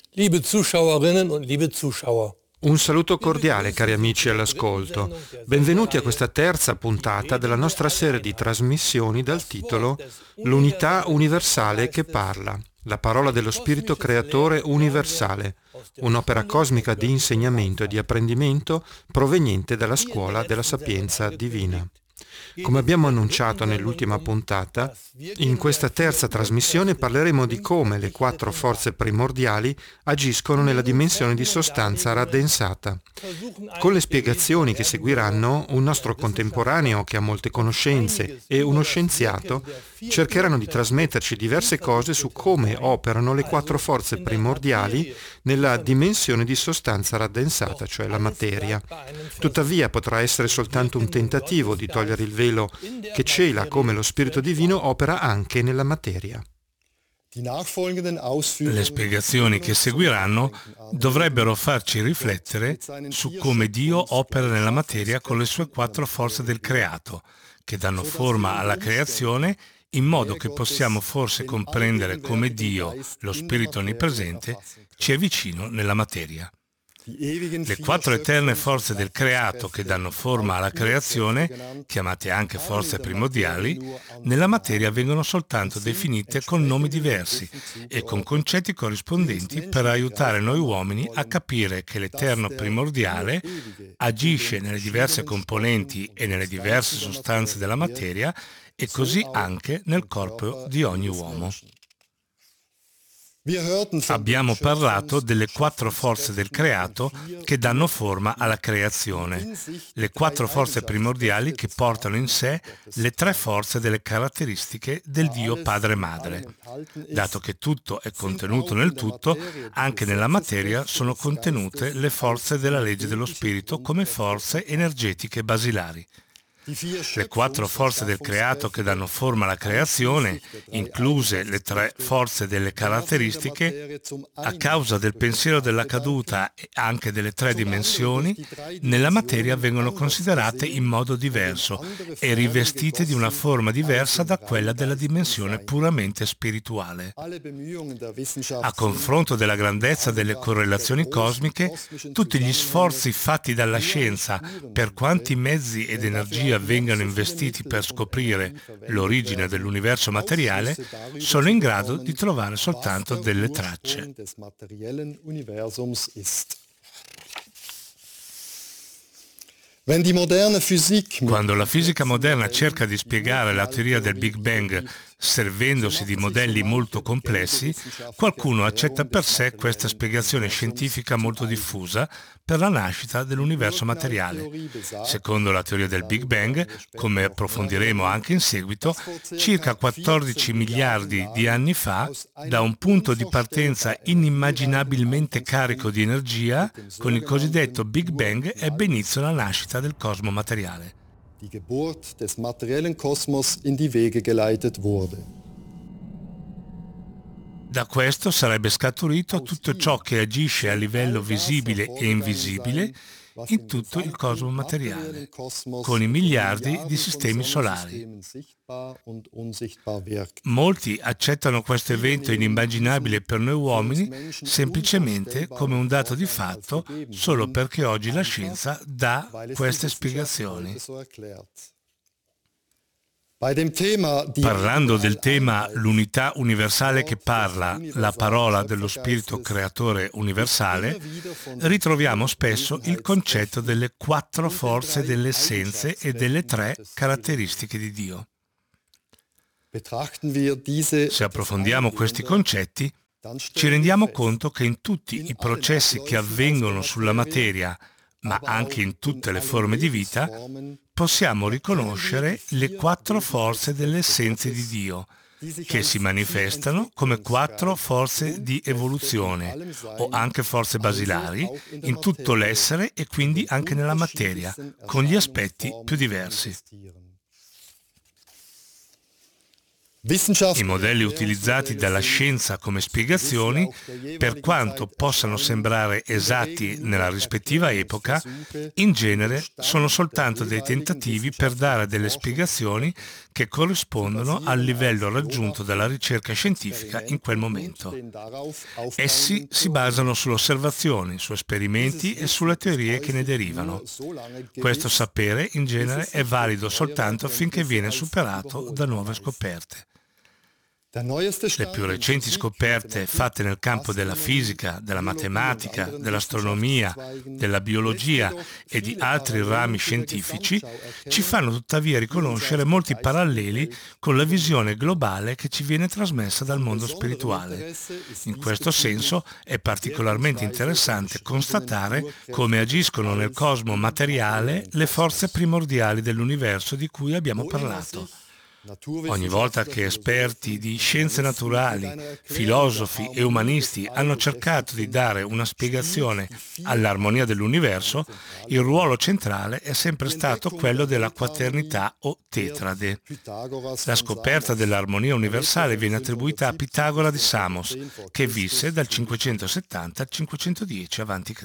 Liebe Zuschauerinnen und liebe Zuschauer. Un saluto cordiale, cari amici all'ascolto. Benvenuti a questa terza puntata della nostra serie di trasmissioni dal titolo L'unità universale che parla, la parola dello Spirito Creatore universale, un'opera cosmica di insegnamento e di apprendimento proveniente dalla scuola della sapienza divina. Come abbiamo annunciato nell'ultima puntata, in questa terza trasmissione parleremo di come le quattro forze primordiali agiscono nella dimensione di sostanza raddensata. Con le spiegazioni che seguiranno, un nostro contemporaneo che ha molte conoscenze e uno scienziato cercheranno di trasmetterci diverse cose su come operano le quattro forze primordiali nella dimensione di sostanza raddensata, cioè la materia. Tuttavia potrà essere soltanto un tentativo di togliere il velo che cela come lo Spirito Divino opera anche nella materia. Le spiegazioni che seguiranno dovrebbero farci riflettere su come Dio opera nella materia con le sue quattro forze del creato, che danno forma alla creazione in modo che possiamo forse comprendere come Dio, lo Spirito Onnipresente, ci è vicino nella materia. Le quattro eterne forze del creato che danno forma alla creazione, chiamate anche forze primordiali, nella materia vengono soltanto definite con nomi diversi e con concetti corrispondenti per aiutare noi uomini a capire che l'eterno primordiale agisce nelle diverse componenti e nelle diverse sostanze della materia e così anche nel corpo di ogni uomo. Abbiamo parlato delle quattro forze del creato che danno forma alla creazione, le quattro forze primordiali che portano in sé le tre forze delle caratteristiche del Dio Padre Madre. Dato che tutto è contenuto nel tutto, anche nella materia sono contenute le forze della legge dello Spirito come forze energetiche basilari. Le quattro forze del creato che danno forma alla creazione, incluse le tre forze delle caratteristiche, a causa del pensiero della caduta e anche delle tre dimensioni, nella materia vengono considerate in modo diverso e rivestite di una forma diversa da quella della dimensione puramente spirituale. A confronto della grandezza delle correlazioni cosmiche, tutti gli sforzi fatti dalla scienza, per quanti mezzi ed energia vengano investiti per scoprire l'origine dell'universo materiale, sono in grado di trovare soltanto delle tracce. Quando la fisica moderna cerca di spiegare la teoria del Big Bang servendosi di modelli molto complessi, qualcuno accetta per sé questa spiegazione scientifica molto diffusa per la nascita dell'universo materiale. Secondo la teoria del Big Bang, come approfondiremo anche in seguito, circa 14 miliardi di anni fa, da un punto di partenza inimmaginabilmente carico di energia, con il cosiddetto Big Bang ebbe inizio la nascita del cosmo materiale. Die Geburt des materiellen Kosmos in die Wege geleitet wurde. Da questo sarebbe scaturito tutto ciò che agisce a livello visibile e invisibile in tutto il cosmo materiale, con i miliardi di sistemi solari. Molti accettano questo evento inimmaginabile per noi uomini semplicemente come un dato di fatto solo perché oggi la scienza dà queste spiegazioni. Parlando del tema l'unità universale che parla, la parola dello Spirito Creatore universale, ritroviamo spesso il concetto delle quattro forze delle essenze e delle tre caratteristiche di Dio. Se approfondiamo questi concetti, ci rendiamo conto che in tutti i processi che avvengono sulla materia, ma anche in tutte le forme di vita, possiamo riconoscere le quattro forze delle essenze di Dio, che si manifestano come quattro forze di evoluzione, o anche forze basilari, in tutto l'essere e quindi anche nella materia, con gli aspetti più diversi. I modelli utilizzati dalla scienza come spiegazioni, per quanto possano sembrare esatti nella rispettiva epoca, in genere sono soltanto dei tentativi per dare delle spiegazioni che corrispondono al livello raggiunto dalla ricerca scientifica in quel momento. Essi si basano sulle osservazioni, su esperimenti e sulle teorie che ne derivano. Questo sapere in genere è valido soltanto finché viene superato da nuove scoperte. Le più recenti scoperte fatte nel campo della fisica, della matematica, dell'astronomia, della biologia e di altri rami scientifici ci fanno tuttavia riconoscere molti paralleli con la visione globale che ci viene trasmessa dal mondo spirituale. In questo senso è particolarmente interessante constatare come agiscono nel cosmo materiale le forze primordiali dell'universo di cui abbiamo parlato. Ogni volta che esperti di scienze naturali, filosofi e umanisti hanno cercato di dare una spiegazione all'armonia dell'universo, il ruolo centrale è sempre stato quello della quaternità o tetrade. La scoperta dell'armonia universale viene attribuita a Pitagora di Samos, che visse dal 570 al 510 a.C.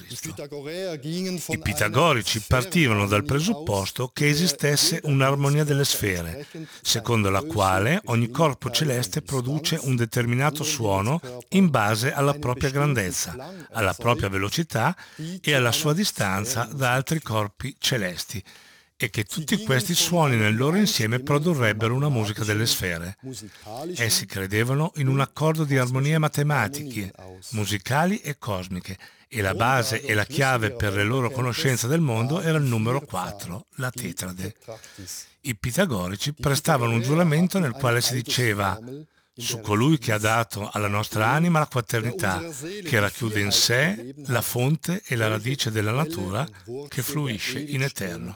I pitagorici partivano dal presupposto che esistesse un'armonia delle sfere, secondo la quale ogni corpo celeste produce un determinato suono in base alla propria grandezza, alla propria velocità e alla sua distanza da altri corpi celesti, e che tutti questi suoni nel loro insieme produrrebbero una musica delle sfere. Essi credevano in un accordo di armonie matematiche, musicali e cosmiche, e la base e la chiave per le loro conoscenze del mondo era il numero 4, la tetrade. I pitagorici prestavano un giuramento nel quale si diceva: su colui che ha dato alla nostra anima la quaternità, che racchiude in sé la fonte e la radice della natura che fluisce in eterno.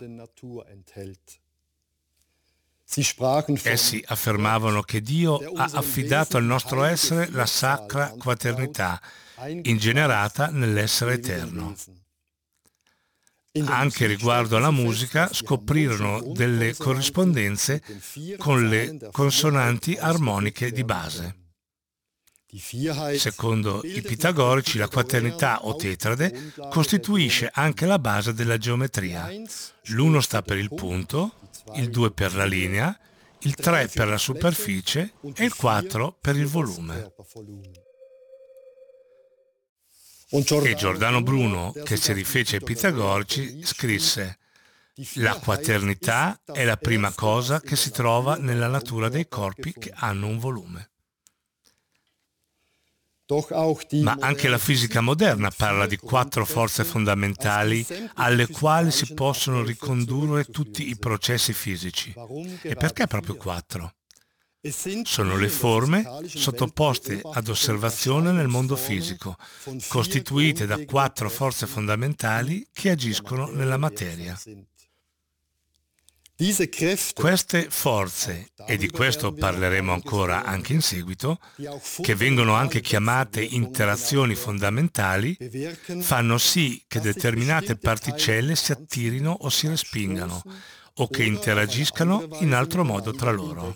Essi affermavano che Dio ha affidato al nostro essere la sacra quaternità, ingenerata nell'essere eterno. Anche riguardo alla musica scoprirono delle corrispondenze con le consonanti armoniche di base. Secondo i pitagorici, la quaternità o tetrade costituisce anche la base della geometria. L'1 sta per il punto, il 2 per la linea, il 3 per la superficie e il 4 per il volume. E Giordano Bruno, che si rifece ai pitagorici, scrisse: la quaternità è la prima cosa che si trova nella natura dei corpi che hanno un volume. Ma anche la fisica moderna parla di 4 forze fondamentali alle quali si possono ricondurre tutti i processi fisici. E perché proprio 4? Sono le forme sottoposte ad osservazione nel mondo fisico, costituite da 4 forze fondamentali che agiscono nella materia. Queste forze, e di questo parleremo ancora anche in seguito, che vengono anche chiamate interazioni fondamentali, fanno sì che determinate particelle si attirino o si respingano, o che interagiscano in altro modo tra loro.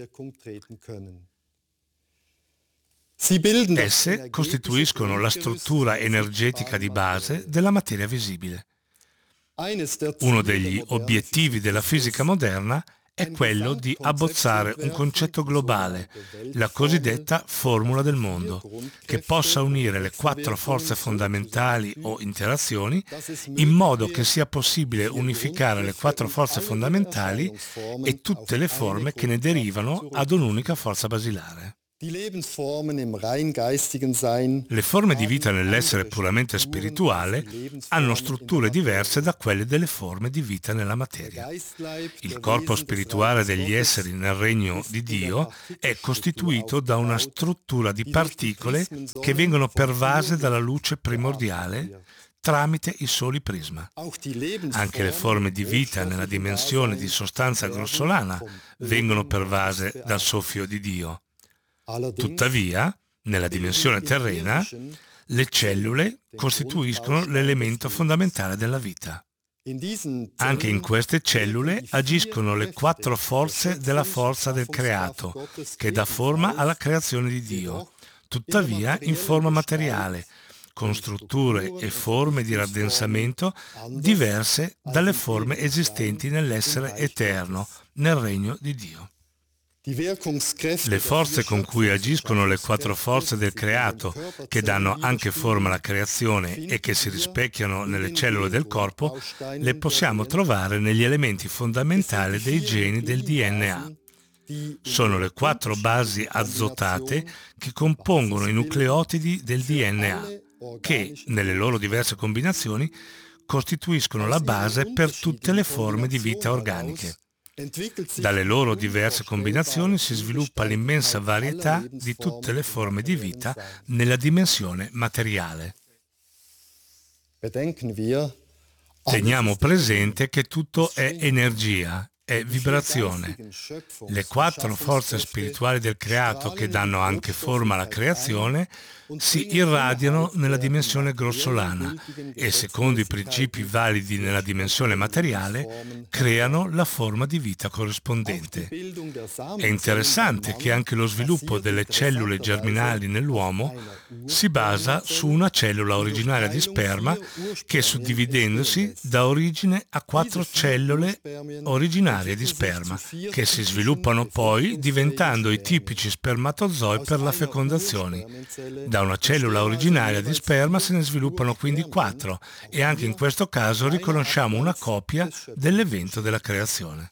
Esse costituiscono la struttura energetica di base della materia visibile. Uno degli obiettivi della fisica moderna è quello di abbozzare un concetto globale, la cosiddetta formula del mondo, che possa unire le 4 forze fondamentali o interazioni in modo che sia possibile unificare le 4 forze fondamentali e tutte le forme che ne derivano ad un'unica forza basilare. Le forme di vita nell'essere puramente spirituale hanno strutture diverse da quelle delle forme di vita nella materia. Il corpo spirituale degli esseri nel regno di Dio è costituito da una struttura di particole che vengono pervase dalla luce primordiale tramite i soli prisma. Anche le forme di vita nella dimensione di sostanza grossolana vengono pervase dal soffio di Dio. Tuttavia, nella dimensione terrena, le cellule costituiscono l'elemento fondamentale della vita. Anche in queste cellule agiscono le 4 forze della forza del creato, che dà forma alla creazione di Dio, tuttavia in forma materiale, con strutture e forme di raddensamento diverse dalle forme esistenti nell'essere eterno, nel regno di Dio. Le forze con cui agiscono le 4 forze del creato, che danno anche forma alla creazione e che si rispecchiano nelle cellule del corpo, le possiamo trovare negli elementi fondamentali dei geni del DNA. Sono le 4 basi azotate che compongono i nucleotidi del DNA, che, nelle loro diverse combinazioni, costituiscono la base per tutte le forme di vita organiche. Dalle loro diverse combinazioni si sviluppa l'immensa varietà di tutte le forme di vita nella dimensione materiale. Teniamo presente che tutto è energia, è vibrazione. Le 4 forze spirituali del creato, che danno anche forma alla creazione, si irradiano nella dimensione grossolana e, secondo i principi validi nella dimensione materiale, creano la forma di vita corrispondente. È interessante che anche lo sviluppo delle cellule germinali nell'uomo si basa su una cellula originaria di sperma che, suddividendosi, dà origine a 4 cellule originarie di sperma, che si sviluppano poi diventando i tipici spermatozoi per la fecondazione. Da una cellula originaria di sperma se ne sviluppano quindi 4 e anche in questo caso riconosciamo una copia dell'evento della creazione.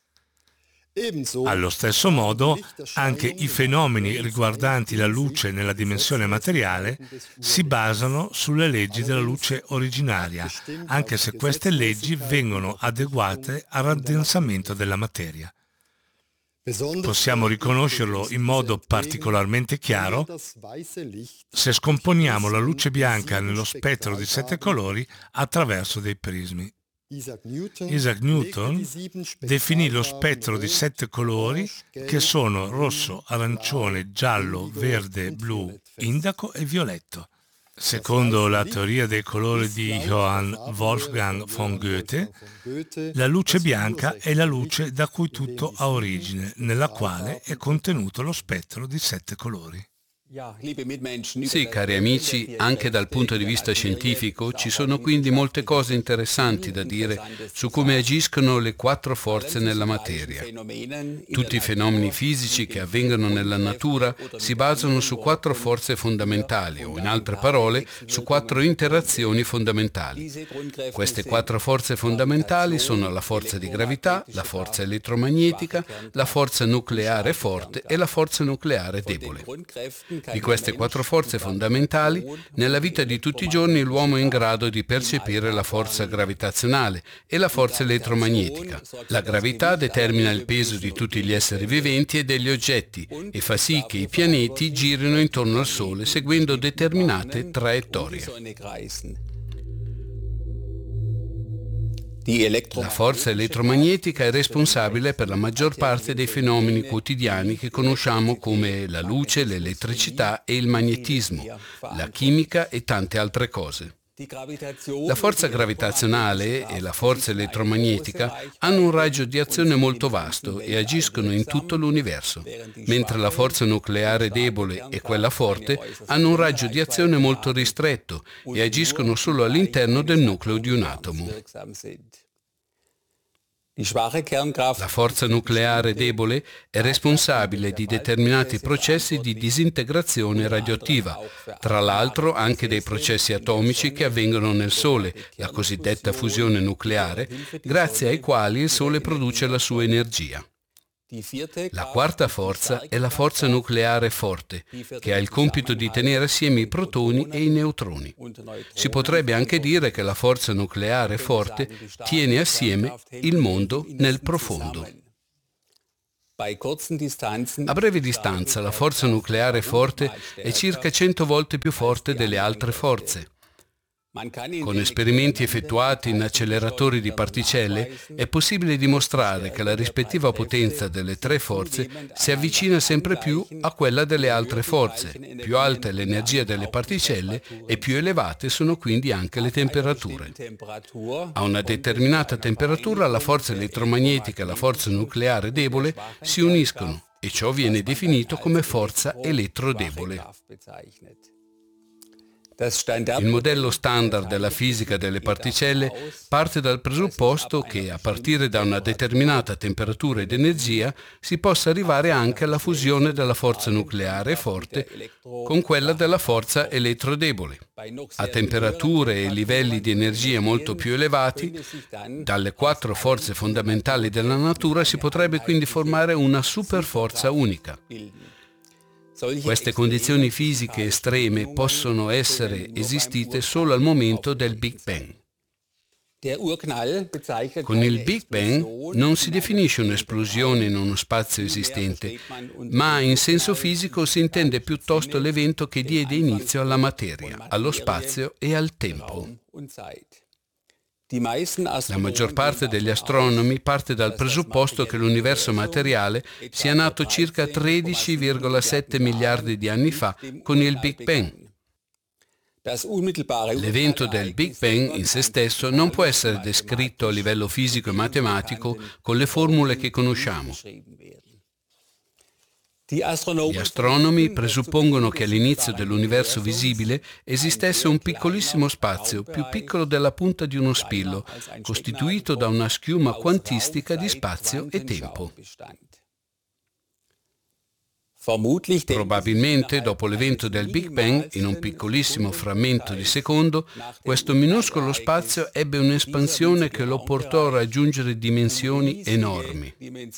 Allo stesso modo, anche i fenomeni riguardanti la luce nella dimensione materiale si basano sulle leggi della luce originaria, anche se queste leggi vengono adeguate al raddensamento della materia. Possiamo riconoscerlo in modo particolarmente chiaro se scomponiamo la luce bianca nello spettro di 7 colori attraverso dei prismi. Isaac Newton definì lo spettro di 7 colori, che sono rosso, arancione, giallo, verde, blu, indaco e violetto. Secondo la teoria dei colori di Johann Wolfgang von Goethe, la luce bianca è la luce da cui tutto ha origine, nella quale è contenuto lo spettro di 7 colori. Sì, cari amici, anche dal punto di vista scientifico ci sono quindi molte cose interessanti da dire su come agiscono le 4 forze nella materia. Tutti i fenomeni fisici che avvengono nella natura si basano su 4 forze fondamentali, o in altre parole, su 4 interazioni fondamentali. Queste 4 forze fondamentali sono la forza di gravità, la forza elettromagnetica, la forza nucleare forte e la forza nucleare debole. Di queste 4 forze fondamentali, nella vita di tutti i giorni l'uomo è in grado di percepire la forza gravitazionale e la forza elettromagnetica. La gravità determina il peso di tutti gli esseri viventi e degli oggetti e fa sì che i pianeti girino intorno al Sole seguendo determinate traiettorie. La forza elettromagnetica è responsabile per la maggior parte dei fenomeni quotidiani che conosciamo come la luce, l'elettricità e il magnetismo, la chimica e tante altre cose. La forza gravitazionale e la forza elettromagnetica hanno un raggio di azione molto vasto e agiscono in tutto l'universo, mentre la forza nucleare debole e quella forte hanno un raggio di azione molto ristretto e agiscono solo all'interno del nucleo di un atomo. La forza nucleare debole è responsabile di determinati processi di disintegrazione radioattiva, tra l'altro anche dei processi atomici che avvengono nel Sole, la cosiddetta fusione nucleare, grazie ai quali il Sole produce la sua energia. La quarta forza è la forza nucleare forte, che ha il compito di tenere assieme i protoni e i neutroni. Si potrebbe anche dire che la forza nucleare forte tiene assieme il mondo nel profondo. A breve distanza, la forza nucleare forte è circa 100 volte più forte delle altre forze. Con esperimenti effettuati in acceleratori di particelle è possibile dimostrare che la rispettiva potenza delle tre forze si avvicina sempre più a quella delle altre forze. Più alta è l'energia delle particelle e più elevate sono quindi anche le temperature. A una determinata temperatura la forza elettromagnetica e la forza nucleare debole si uniscono e ciò viene definito come forza elettrodebole. Il modello standard della fisica delle particelle parte dal presupposto che a partire da una determinata temperatura ed energia si possa arrivare anche alla fusione della forza nucleare forte con quella della forza elettrodebole. A temperature e livelli di energia molto più elevati, dalle quattro forze fondamentali della natura si potrebbe quindi formare una superforza unica. Queste condizioni fisiche estreme possono essere esistite solo al momento del Big Bang. Con il Big Bang non si definisce un'esplosione in uno spazio esistente, ma in senso fisico si intende piuttosto l'evento che diede inizio alla materia, allo spazio e al tempo. La maggior parte degli astronomi parte dal presupposto che l'universo materiale sia nato circa 13,7 miliardi di anni fa con il Big Bang. L'evento del Big Bang in se stesso non può essere descritto a livello fisico e matematico con le formule che conosciamo. Gli astronomi presuppongono che all'inizio dell'universo visibile esistesse un piccolissimo spazio, più piccolo della punta di uno spillo, costituito da una schiuma quantistica di spazio e tempo. Probabilmente, dopo l'evento del Big Bang, in un piccolissimo frammento di secondo, questo minuscolo spazio ebbe un'espansione che lo portò a raggiungere dimensioni enormi.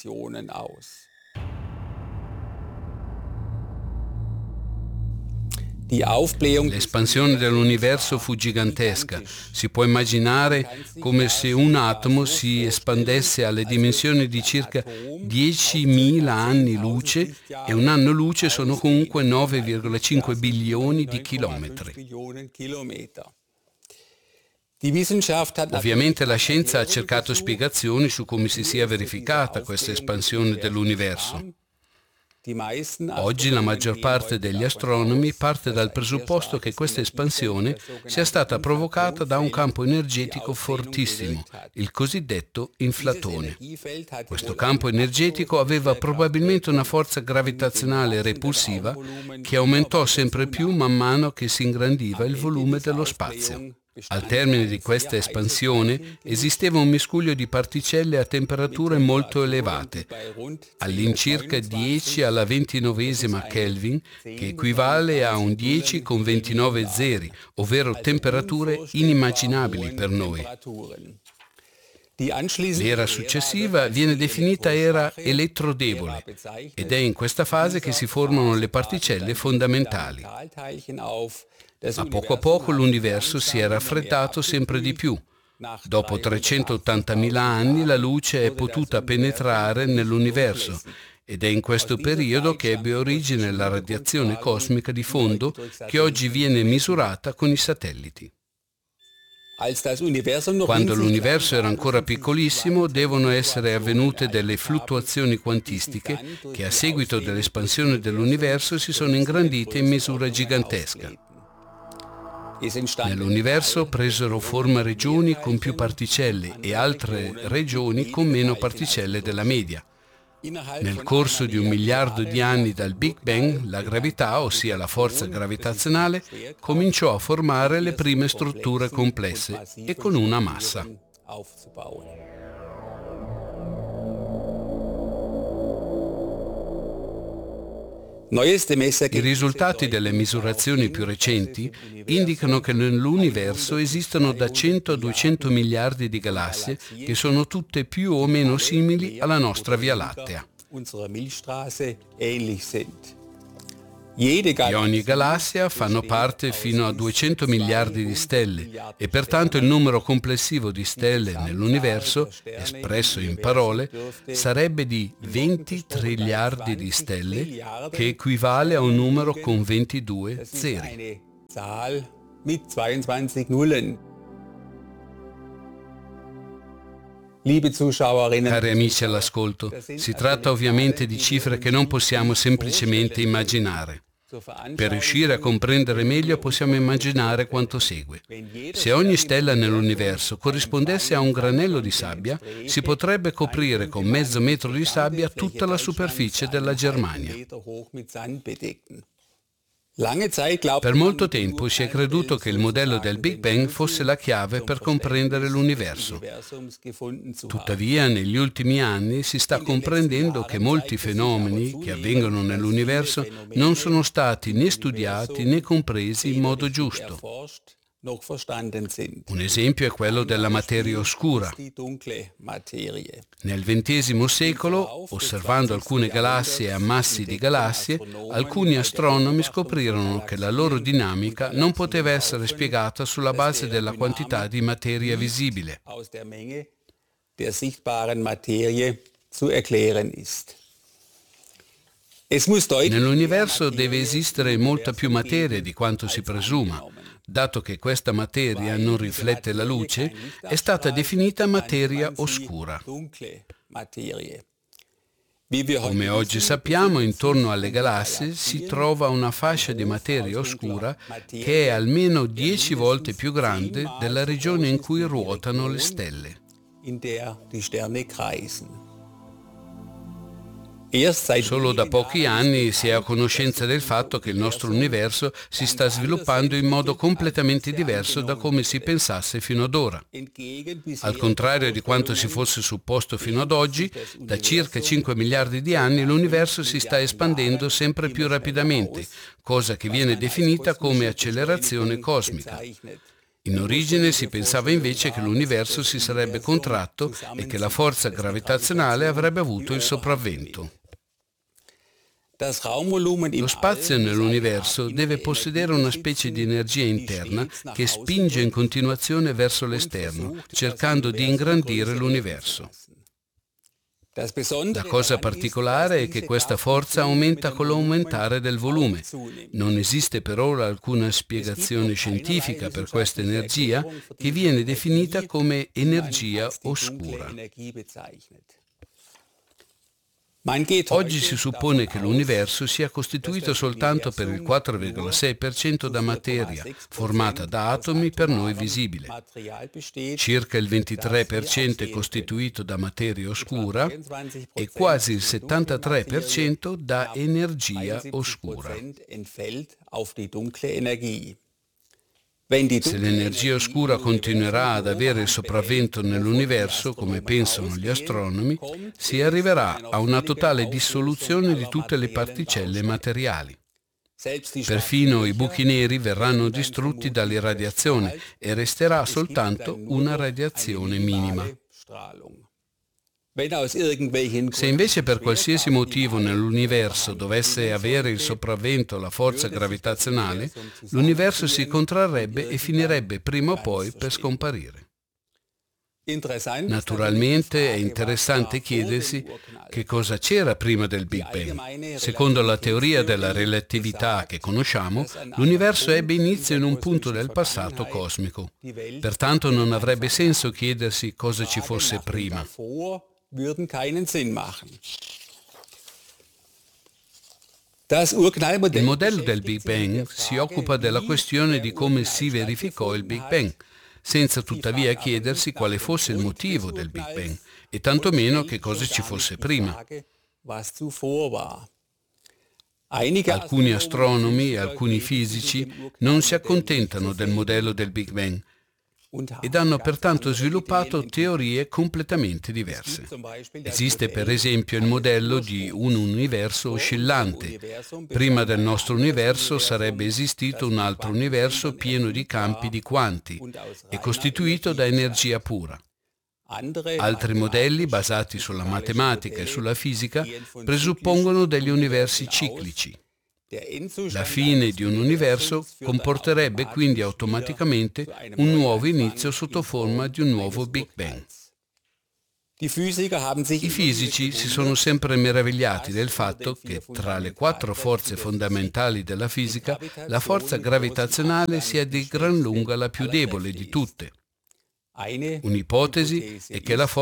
L'espansione dell'universo fu gigantesca. Si può immaginare come se un atomo si espandesse alle dimensioni di circa 10.000 anni luce e un anno luce sono comunque 9,5 bilioni di chilometri. Ovviamente la scienza ha cercato spiegazioni su come si sia verificata questa espansione dell'universo. Oggi la maggior parte degli astronomi parte dal presupposto che questa espansione sia stata provocata da un campo energetico fortissimo, il cosiddetto inflatone. Questo campo energetico aveva probabilmente una forza gravitazionale repulsiva che aumentò sempre più man mano che si ingrandiva il volume dello spazio. Al termine di questa espansione esisteva un miscuglio di particelle a temperature molto elevate, all'incirca 10 alla 29esima Kelvin, che equivale a un 10 con 29 zeri, ovvero temperature inimmaginabili per noi. L'era successiva viene definita era elettrodebole ed è in questa fase che si formano le particelle fondamentali. A poco l'universo si è raffreddato sempre di più. Dopo 380.000 anni la luce è potuta penetrare nell'universo ed è in questo periodo che ebbe origine la radiazione cosmica di fondo che oggi viene misurata con i satelliti. Quando l'universo era ancora piccolissimo, devono essere avvenute delle fluttuazioni quantistiche che a seguito dell'espansione dell'universo si sono ingrandite in misura gigantesca. Nell'universo presero forma regioni con più particelle e altre regioni con meno particelle della media. Nel corso di 1 miliardo di anni dal Big Bang, la gravità, ossia la forza gravitazionale, cominciò a formare le prime strutture complesse e con una massa. I risultati delle misurazioni più recenti indicano che nell'universo esistono da 100 a 200 miliardi di galassie che sono tutte più o meno simili alla nostra Via Lattea. Di ogni galassia fanno parte fino a 200 miliardi di stelle e pertanto il numero complessivo di stelle nell'universo, espresso in parole, sarebbe di 20 triliardi di stelle, che equivale a un numero con 22 zeri. mit 22 Nullen. Liebe Zuschauerinnen, Cari amici all'ascolto, si tratta ovviamente di cifre che non possiamo semplicemente immaginare. Per riuscire a comprendere meglio possiamo immaginare quanto segue. Se ogni stella nell'universo corrispondesse a un granello di sabbia, si potrebbe coprire con mezzo metro di sabbia tutta la superficie della Germania. Per molto tempo si è creduto che il modello del Big Bang fosse la chiave per comprendere l'universo. Tuttavia, negli ultimi anni si sta comprendendo che molti fenomeni che avvengono nell'universo non sono stati né studiati né compresi in modo giusto. Un esempio è quello della materia oscura. Nel XX secolo, osservando alcune galassie e ammassi di galassie, alcuni astronomi scoprirono che la loro dinamica non poteva essere spiegata sulla base della quantità di materia visibile. Nell'universo deve esistere molta più materia di quanto si presuma. Dato che questa materia non riflette la luce, è stata definita materia oscura. Come oggi sappiamo, intorno alle galassie si trova una fascia di materia oscura che è almeno 10 volte più grande della regione in cui ruotano le stelle. Solo da pochi anni si è a conoscenza del fatto che il nostro universo si sta sviluppando in modo completamente diverso da come si pensasse fino ad ora. Al contrario di quanto si fosse supposto fino ad oggi, da circa 5 miliardi di anni l'universo si sta espandendo sempre più rapidamente, cosa che viene definita come accelerazione cosmica. In origine si pensava invece che l'universo si sarebbe contratto e che la forza gravitazionale avrebbe avuto il sopravvento. Lo spazio nell'universo deve possedere una specie di energia interna che spinge in continuazione verso l'esterno, cercando di ingrandire l'universo. La cosa particolare è che questa forza aumenta con l'aumentare del volume. Non esiste per ora alcuna spiegazione scientifica per questa energia, che viene definita come energia oscura. Oggi si suppone che l'universo sia costituito soltanto per il 4,6% da materia, formata da atomi per noi visibile. Circa il 23% è costituito da materia oscura e quasi il 73% da energia oscura. Se l'energia oscura continuerà ad avere il sopravvento nell'universo, come pensano gli astronomi, si arriverà a una totale dissoluzione di tutte le particelle materiali. Perfino i buchi neri verranno distrutti dall'irradiazione e resterà soltanto una radiazione minima. Se invece per qualsiasi motivo nell'universo dovesse avere il sopravvento la forza gravitazionale, l'universo si contrarrebbe e finirebbe prima o poi per scomparire. Naturalmente è interessante chiedersi che cosa c'era prima del Big Bang. Secondo la teoria della relatività che conosciamo, l'universo ebbe inizio in un punto del passato cosmico. Pertanto non avrebbe senso chiedersi cosa ci fosse prima. Würden keinen Sinn machen. Il modello del Big Bang si occupa della questione di come si verificò il Big Bang, senza tuttavia chiedersi quale fosse il motivo del Big Bang e tantomeno che cosa ci fosse prima. Alcuni astronomi e alcuni fisici non si accontentano del modello del Big Bang ed hanno pertanto sviluppato teorie completamente diverse. Esiste per esempio il modello di un universo oscillante. Prima del nostro universo sarebbe esistito un altro universo pieno di campi di quanti e costituito da energia pura. Altri modelli basati sulla matematica e sulla fisica presuppongono degli universi ciclici. La fine di un universo comporterebbe quindi automaticamente un nuovo inizio sotto forma di un nuovo Big Bang. I fisici si sono sempre meravigliati del fatto che tra le 4 forze fondamentali della fisica la forza gravitazionale sia di gran lunga la più debole di tutte. Un'ipotesi è che la